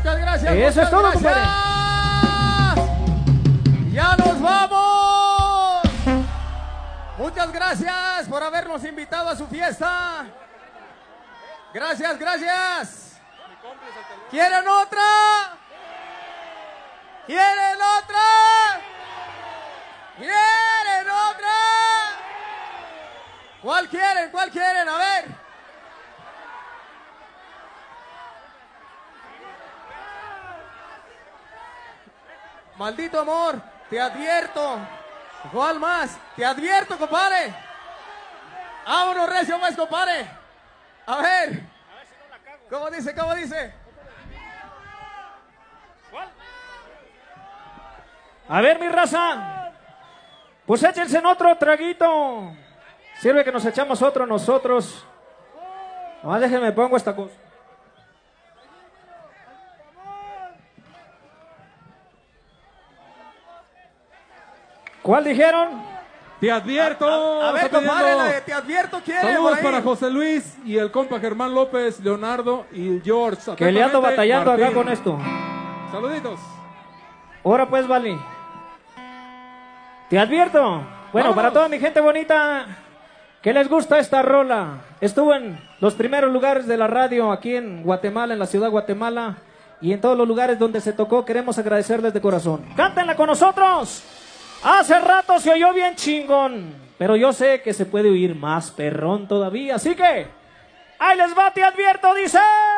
Muchas gracias. Eso muchas es todo, gracias. Ya nos vamos. Muchas gracias por habernos invitado a su fiesta. Gracias, gracias. ¿Quieren otra? ¿Quieren otra? ¿Quieren otra? ¿Cuál quieren? ¿Cuál quieren? A ver. Maldito amor, te advierto. ¿Cuál más? Te advierto, compadre. Vámonos, recio, pues, compadre. A ver. ¿Cómo dice? ¿Cómo dice? A ver, mi raza. Pues échense en otro traguito. Sirve que nos echamos otro nosotros. Nomás déjenme pongo esta cosa. ¿Cuál dijeron? Te advierto. A ver, está compadre, pidiendo la de te advierto quiere. saludos por ahí. para José Luis y el compa Germán López, Leonardo y George. Que le ando Atentamente, batallando acá Martín. con esto. Saluditos. Ahora pues, Vali. Te advierto. Bueno, Vámonos. para toda mi gente bonita que les gusta esta rola. Estuvo en los primeros lugares de la radio aquí en Guatemala, en la ciudad de Guatemala. Y en todos los lugares donde se tocó, queremos agradecerles de corazón. ¡Cántenla con nosotros! Hace rato se oyó bien chingón, pero yo sé que se puede oír más perrón todavía. Así que, ahí les va, te advierto, dice...